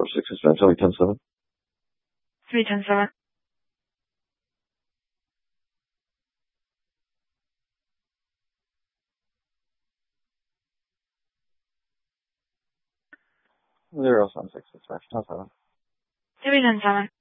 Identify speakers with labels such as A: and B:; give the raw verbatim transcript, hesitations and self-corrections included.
A: six is fine. Tell me ten seven.
B: Three ten seven.
A: Zero seven six is fine. Ten seven.
B: Three ten seven.